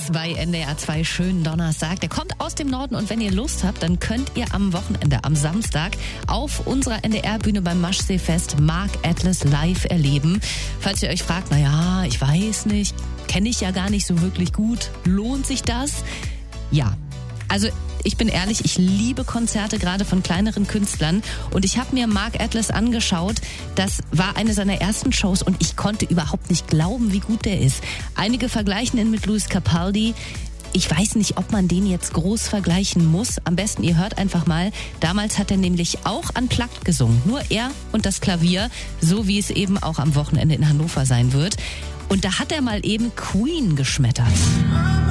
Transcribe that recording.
Atlas bei NDR 2. Schönen Donnerstag. Der kommt aus dem Norden und wenn ihr Lust habt, dann könnt ihr am Wochenende, am Samstag, auf unserer NDR-Bühne beim Maschsee-Fest Mark Atlas live erleben. Falls ihr euch fragt, naja, ich weiß nicht, kenne ich ja gar nicht so wirklich gut. Lohnt sich das? Ja. Also ich bin ehrlich, ich liebe Konzerte, gerade von kleineren Künstlern. Und ich habe mir Mark Atlas angeschaut. Das war eine seiner ersten Shows und ich konnte überhaupt nicht glauben, wie gut der ist. Einige vergleichen ihn mit Lewis Capaldi. Ich weiß nicht, ob man den jetzt groß vergleichen muss. Am besten, ihr hört einfach mal. Damals hat er nämlich auch unplugged gesungen. Nur er und das Klavier, so wie es eben auch am Wochenende in Hannover sein wird. Und da hat er mal eben Queen geschmettert.